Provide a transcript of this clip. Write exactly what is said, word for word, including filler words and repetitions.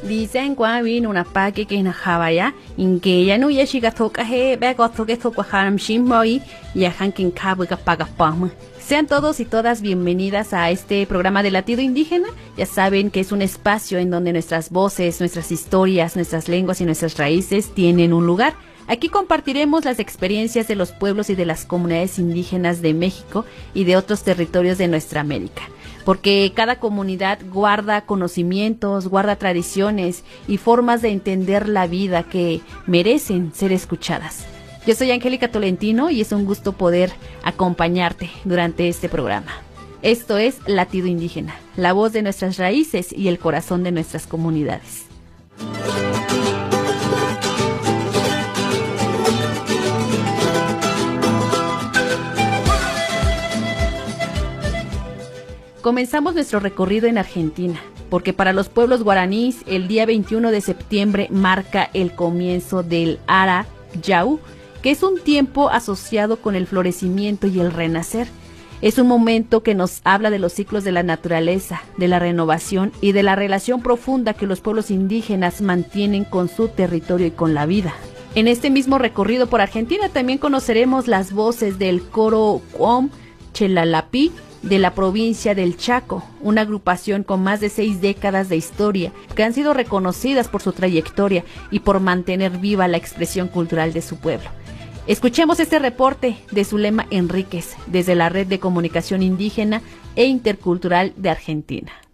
Dicen Guavin una paque que en Javaya, en que ya no ya chica toca he, ve gozo que toca haram shimoi, y a hankin cabo que paga pam. Sean todos y todas bienvenidas a este programa de Latido Indígena. Ya saben que es un espacio en donde nuestras voces, nuestras historias, nuestras lenguas y nuestras raíces tienen un lugar. Aquí compartiremos las experiencias de los pueblos y de las comunidades indígenas de México y de otros territorios de nuestra América. Porque cada comunidad guarda conocimientos, guarda tradiciones y formas de entender la vida que merecen ser escuchadas. Yo soy Angélica Tolentino y es un gusto poder acompañarte durante este programa. Esto es Latido Indígena, la voz de nuestras raíces y el corazón de nuestras comunidades. Comenzamos nuestro recorrido en Argentina, porque para los pueblos guaraníes el día veintiuno de septiembre marca el comienzo del Ara Yau, que es un tiempo asociado con el florecimiento y el renacer. Es un momento que nos habla de los ciclos de la naturaleza, de la renovación y de la relación profunda que los pueblos indígenas mantienen con su territorio y con la vida. En este mismo recorrido por Argentina también conoceremos las voces del coro Cuom Chelalapí de la provincia del Chaco, una agrupación con más de seis décadas de historia, que han sido reconocidas por su trayectoria y por mantener viva la expresión cultural de su pueblo. Escuchemos este reporte de Zulema Enríquez, desde la Red de Comunicación Indígena e Intercultural de Argentina.